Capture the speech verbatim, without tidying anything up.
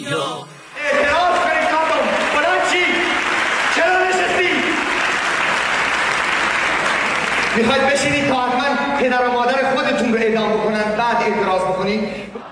دنیا. اعتراض کنید کاتون. بلند چی؟ چرا نشستی؟ میخواید بشینید تا حتما پدر و مادر خودتون رو اعدام بکنن بعد اعتراض بکنید؟